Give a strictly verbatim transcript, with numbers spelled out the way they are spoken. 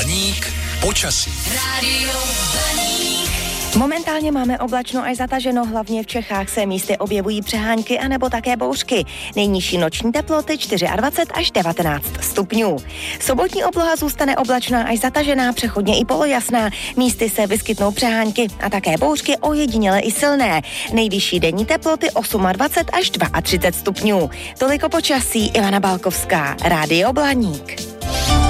Blaník počasí. Rádio Blaník. Momentálně máme oblačno až zataženo, hlavně v Čechách se místy objevují přehánky anebo také bouřky. Nejnižší noční teploty dvacet čtyři až devatenáct stupňů. Sobotní obloha zůstane oblačná až zatažená, přechodně i polojasná. Místy se vyskytnou přehánky a také bouřky, ojediněle i silné. Nejvyšší denní teploty dvacet osm až třicet dva stupňů. Toliko počasí, Ivana Balkovská, Rádio Blaník.